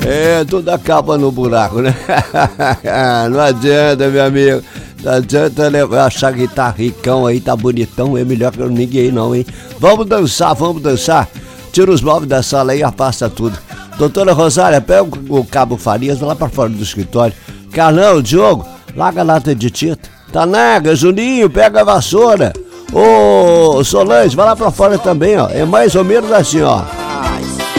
Tudo acaba no buraco, né? Não adianta, meu amigo. Não adianta achar que tá ricão aí, tá bonitão, é melhor que ninguém não, hein? Vamos dançar. Tira os móveis da sala aí e afasta tudo. Doutora Rosália, pega o Cabo Farias lá pra fora do escritório. Carlão, Diogo, larga a lata de tinta. Tanaga, Juninho, pega a vassoura. Ô, Solange, vai lá pra fora também, ó. É mais ou menos assim, ó.